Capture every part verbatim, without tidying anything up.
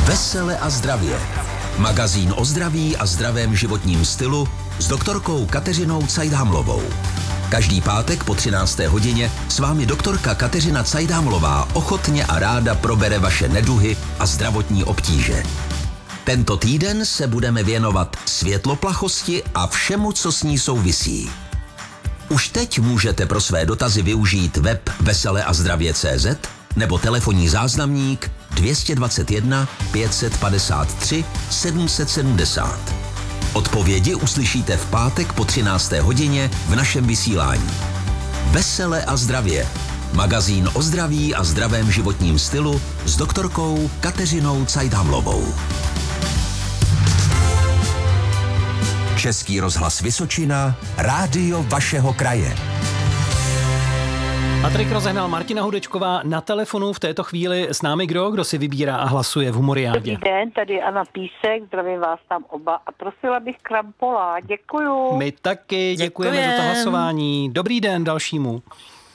Vesele a zdravě. Magazín o zdraví a zdravém životním stylu s doktorkou Kateřinou Cajdámlovou. Každý pátek po třinácté hodině s vámi doktorka Kateřina Cajdámlová ochotně a ráda probere vaše neduhy a zdravotní obtíže. Tento týden se budeme věnovat světloplachosti a všemu, co s ní souvisí. Už teď můžete pro své dotazy využít web vesele a zdravě tečka cé zet nebo telefonní záznamník dvě stě dvacet jedna pět set padesát tři sedm set sedmdesát. Odpovědi uslyšíte v pátek po třinácté hodině v našem vysílání. Vesele a zdravě. Magazín o zdraví a zdravém životním stylu s doktorkou Kateřinou Cajdámlovou. Český rozhlas Vysočina, rádio vašeho kraje. Patrik rozehnal, Martina Hudečková na telefonu v této chvíli s námi kdo? Kdo si vybírá a hlasuje v Humoriádě? Dobrý den, tady Anna Písek, zdravím vás tam oba a prosila bych Krampola, děkuju. My taky děkujeme Děkujem. za to hlasování. Dobrý den dalšímu.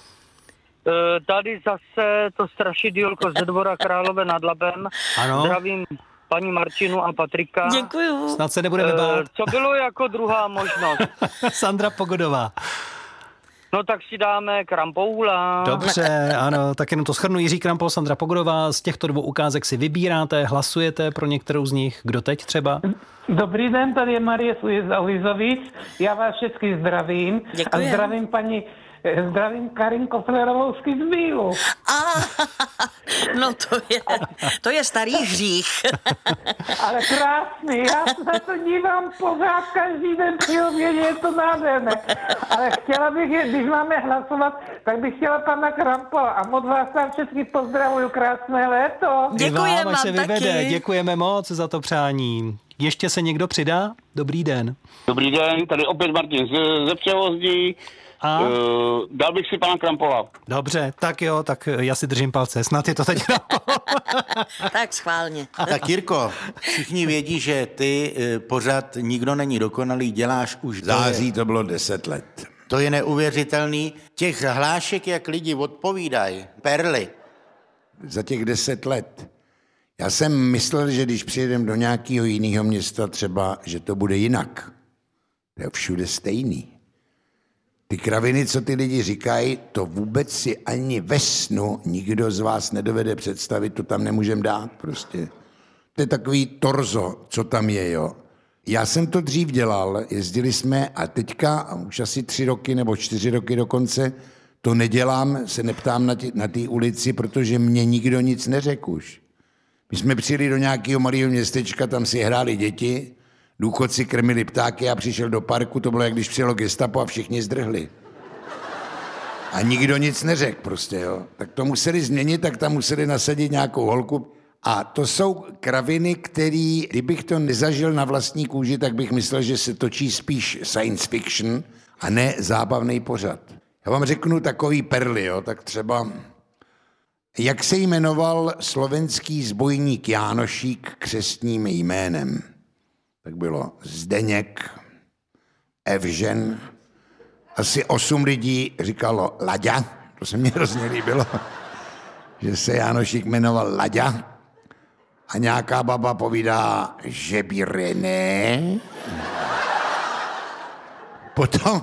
Tady zase to strašidýlko ze Dvora Králové nad Labem. Ano. Zdravím paní Martinu a Patrika. Děkuju. Snad se nebudeme bát. Co bylo jako druhá možnost? Sandra Pogodová. No tak si dáme Krampoula. Dobře, ano, tak jenom to shrnu. Jiří Krampol, Sandra Pogodová. Z těchto dvou ukázek si vybíráte, hlasujete pro některou z nich. Kdo teď třeba? Dobrý den, tady je Marie Lizovic. Já vás všechny zdravím. Děkujem. A zdravím paní, zdravím Karin Koflerovou z Kitzbühelu. Ah, no to je, to je starý hřích. Ale krásný, já se na to dívám pořád každý den při obědě, je to nádherné. Ale chtěla bych, když máme hlasovat, tak bych chtěla pana Krampola a moc vás tam všechny pozdravuju, krásné léto. Děkujeme vám, ať se vám vyvede. taky. Děkujeme moc za to přání. Ještě se někdo přidá? Dobrý den. Dobrý den, tady opět Martin ze, ze Převozdí. A? Uh, dal bych si pana Krampola. Dobře, tak jo, tak já si držím palce. Snad je to teď Krampol. Tak schválně. Tak Jirko, všichni vědí, že ty e, pořád nikdo není dokonalý, děláš už... V září to bylo deset let. To je neuvěřitelný. Těch hlášek, jak lidi odpovídají, perly. Za těch deset let. Já jsem myslel, že když přijedem do nějakého jiného města třeba, že to bude jinak. To je všude stejný. Ty kraviny, co ty lidi říkají, to vůbec si ani ve snu nikdo z vás nedovede představit, to tam nemůžem dát prostě. To je takový torzo, co tam je, jo. Já jsem to dřív dělal, jezdili jsme a teďka už asi tři roky nebo čtyři roky dokonce to nedělám, se neptám na té na té ulici, protože mě nikdo nic neřekl už. My jsme přijeli do nějakého malého městečka, tam si hráli děti, důchodci krmili ptáky a přišel do parku, to bylo, jak když přijelo gestapo a všichni zdrhli. A nikdo nic neřekl prostě, jo. Tak to museli změnit, tak tam museli nasadit nějakou holku. A to jsou kraviny, které, kdybych to nezažil na vlastní kůži, tak bych myslel, že se točí spíš science fiction a ne zábavný pořad. Já vám řeknu takový perly, jo, tak třeba... Jak se jmenoval slovenský zbojník Jánošík křestním jménem? Tak bylo Zdeněk, Evžen, asi osm lidí říkalo Laďa, to se mně hrozně líbilo, že se Jánošík jmenoval Laďa a nějaká baba povídá, že by René. Potom,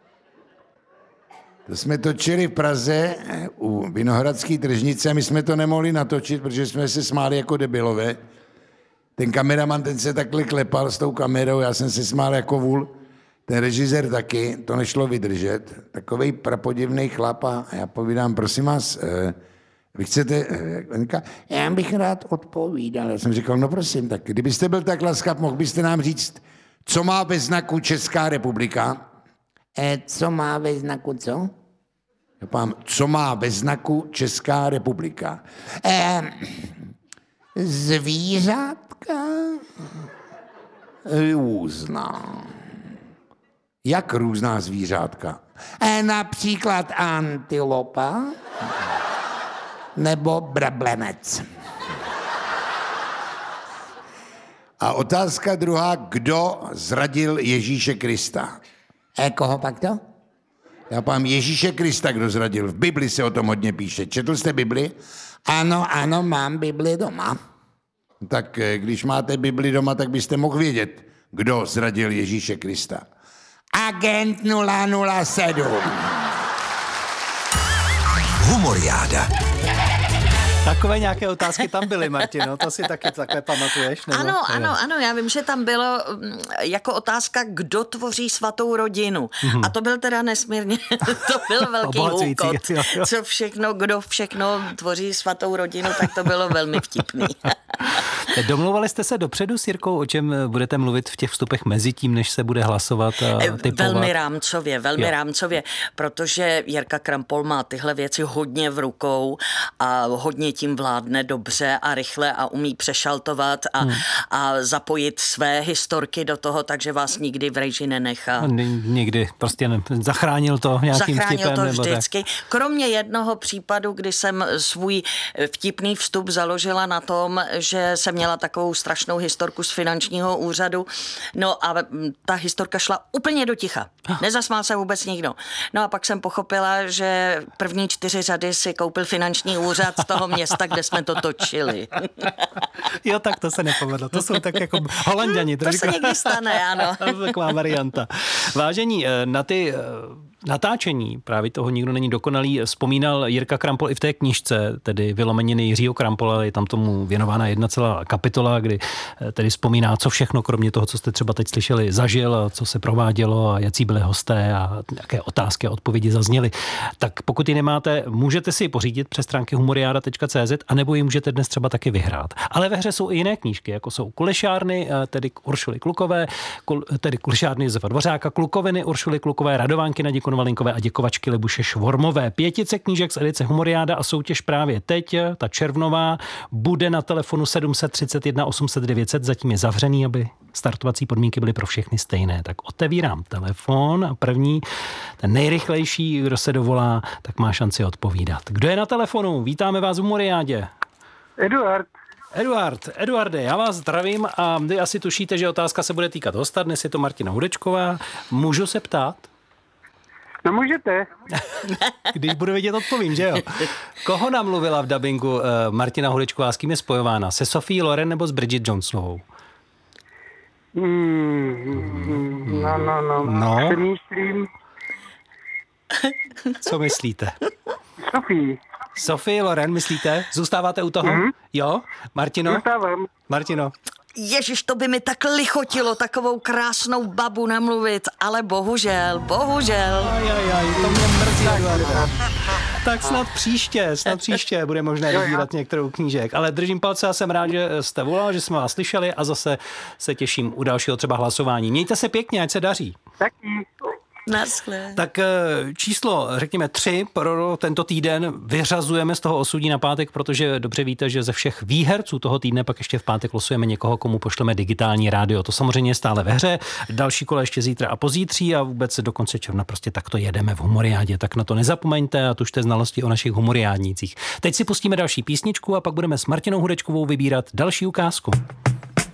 to jsme točili v Praze u Vinohradské tržnice a my jsme to nemohli natočit, protože jsme se smáli jako debilové. Ten kameraman, ten se takhle klepal s tou kamerou, já jsem se smál jako vůl. Ten režisér taky, to nešlo vydržet. Takovej prapodivnej chlap a já povídám, prosím vás, eh, vy chcete, eh, já bych rád odpovídal. Já jsem říkal, no prosím, tak kdybyste byl tak laskav, mohl byste nám říct, co má ve znaku Česká republika? Eh, co má ve znaku co? Já pám, co má ve znaku Česká republika? Eh, Zvířátka různá. Jak různá zvířátka? E, například antilopa nebo brablenec. A otázka druhá, kdo zradil Ježíše Krista? E, koho pak to? Já pám Ježíše Krista, kdo zradil. V Bibli se o tom hodně píše. Četl jste Bibli? Ano, ano, mám Bibli doma. Tak když máte Bibli doma, tak byste mohl vědět, kdo zradil Ježíše Krista. Agent nula nula sedm. Humoriáda. Takové nějaké otázky tam byly, Martino, to si taky takhle pamatuješ? Nebo? Ano, ano, ano, já vím, že tam bylo jako otázka, kdo tvoří svatou rodinu. Mm-hmm. A to byl teda nesmírně, to byl velký úkol. Co všechno, kdo všechno tvoří svatou rodinu, tak to bylo velmi vtipný. Domluvali jste se dopředu s Jirkou, o čem budete mluvit v těch vstupech mezi tím, než se bude hlasovat a typovat? Velmi rámcově, velmi jo. rámcově, protože Jirka Krampol má tyhle věci hodně v rukou a hodně tím vládne dobře a rychle a umí přešaltovat a, hmm. a zapojit své historky do toho, takže vás nikdy v režii nenechá. Nikdy, prostě ne, zachránil to nějakým zachránil vtipem. to nebo vždycky. Tak. Kromě jednoho případu, kdy jsem svůj vtipný vstup založila na tom, že jsem měla takovou strašnou historku z finančního úřadu, no a ta historka šla úplně do ticha. Nezasmál se vůbec nikdo. No a pak jsem pochopila, že první čtyři řady si koupil finanční úřad z toho města, kde jsme to točili. Jo, tak to se nepovedlo. To jsou tak jako Holanďani. To se někdy stane, ano. To je taková varianta. Vážení, na ty natáčení, právě toho nikdo není dokonalý, vzpomínal Jirka Krampol i v té knížce, tedy Vylomeniny Jiřího Krampola, je tam tomu věnována jedna celá kapitola, kdy tedy vzpomíná, co všechno, kromě toho, co jste třeba teď slyšeli, zažil, a co se provádělo a jací byli hosté a jaké otázky a odpovědi zazněly. Tak pokud ji nemáte, můžete si ji pořídit přes stránky humoriada tečka cé zet, anebo ji můžete dnes třeba taky vyhrát. Ale ve hře jsou i jiné knížky, jako jsou Kulešárny, tedy Uršuly Klukové, tedy Kulešárny Josefa Dvořáka, Klukoviny Uršuly Klukové, Radovánky Nadě Konvalinkové a Děkovačky Libuše Švormové. Pětice knížek z edice Humoriáda a soutěž právě teď, ta červnová, bude na telefonu sedm set třicet jedna osm set devět set, zatím je zavřený, aby startovací podmínky byly pro všechny stejné. Tak otevírám telefon a první, ten nejrychlejší, kdo se dovolá, tak má šanci odpovídat. Kdo je na telefonu? Vítáme vás v Humoriádě. Eduard. Eduard, Eduarde, já vás zdravím a vy asi tušíte, že otázka se bude týkat hosta. Dnes je to Martina Hudečková. Můžu se ptát? No můžete. Když budu vědět, odpovím, že jo? Koho namluvila v dabingu uh, Martina Hudečková, s kým je spojována? Se Sophie Loren nebo s Bridget Jonesovou? Mm, no, no, no. No? Přemýšlím. Co myslíte? Sophie. Sophie Loren, myslíte? Zůstáváte u toho? Mm-hmm. Jo? Martino? Zůstávám. Martino? Ježiš, to by mi tak lichotilo takovou krásnou babu namluvit, ale bohužel, bohužel. Ajajaj, to mě mrzí, Eduardo. Tak snad příště, snad příště bude možné vybírat některou knížek. Ale držím palce a jsem rád, že jste volal, že jsme vás slyšeli a zase se těším u dalšího třeba hlasování. Mějte se pěkně, ať se daří. Taky. Naschle. Tak číslo, řekněme tři pro tento týden vyřazujeme z toho osudí na pátek, protože dobře víte, že ze všech výherců toho týdne pak ještě v pátek losujeme někoho, komu pošleme digitální rádio. To samozřejmě je stále ve hře. Další kolo ještě zítra a pozítří a vůbec do konce června prostě takto jedeme v Humoriádě. Tak na to nezapomeňte a tužte znalosti o našich humoriádnících. Teď si pustíme další písničku a pak budeme s Martinou Hudečkovou vybírat další ukázku.